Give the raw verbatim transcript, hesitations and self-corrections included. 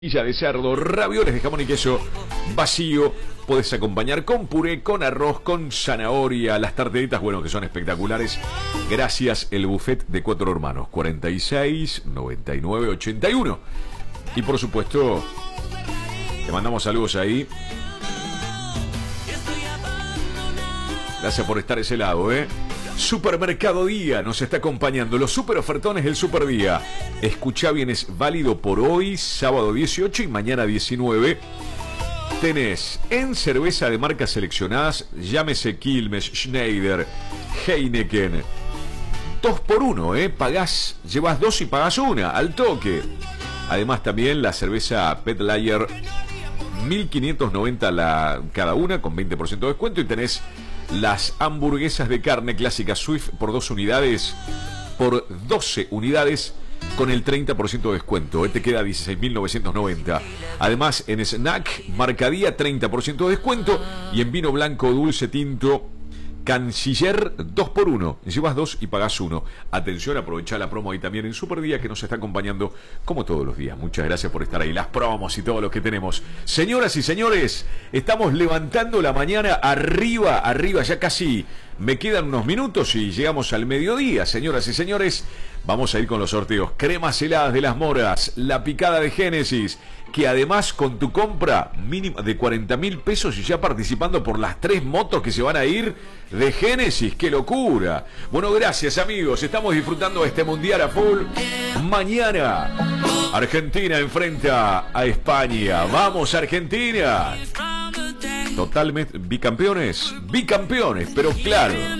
De cerdo, ravioles de jamón y queso vacío, podés acompañar con puré, con arroz, con zanahoria, las tarteditas, bueno, que son espectaculares. Gracias, el buffet de Cuatro Hermanos, cuarenta y seis, noventa y nueve, ochenta y uno. Y por supuesto, te mandamos saludos ahí. Gracias por estar ese lado, ¿eh? Supermercado Día nos está acompañando. Los super ofertones del Super Día. Escuchá bien, es válido por hoy, sábado dieciocho y mañana diecinueve. Tenés en cerveza de marcas seleccionadas, llámese Quilmes, Schneider, Heineken. Dos por uno, ¿eh? Pagás, llevas dos y pagás una, al toque. Además también la cerveza Pet Layer, mil quinientos noventa la, cada una, con veinte por ciento de descuento. Y tenés las hamburguesas de carne clásica Swift por dos unidades, por doce unidades, con el treinta por ciento de descuento. Te queda dieciséis mil novecientos noventa. Además, en snack, Marcadía, treinta por ciento de descuento. Y en vino blanco dulce tinto Canciller, dos por uno. Llevas dos y pagás uno. Atención, aprovechá la promo ahí también en Super Día, que nos está acompañando como todos los días. Muchas gracias por estar ahí. Las promos y todo lo que tenemos. Señoras y señores, estamos levantando la mañana arriba, arriba, ya casi me quedan unos minutos y llegamos al mediodía. Señoras y señores, vamos a ir con los sorteos. Cremas heladas de Las Moras, la picada de Génesis, que además con tu compra mínima de cuarenta mil pesos y ya participando por las tres motos que se van a ir de Génesis. ¡Qué locura! Bueno, gracias amigos, estamos disfrutando de este mundial a full. Mañana Argentina enfrenta a España. ¡Vamos Argentina! Totalmente bicampeones, bicampeones, pero claro.